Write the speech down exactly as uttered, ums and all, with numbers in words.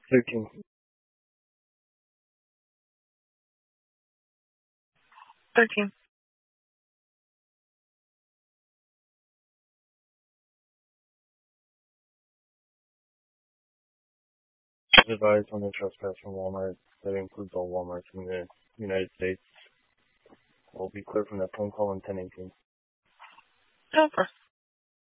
thirteen. thirteen. Advised on the trespass from Walmart. That includes all Walmarts in the United States. We'll be clear from that phone call in ten eighteen. Over.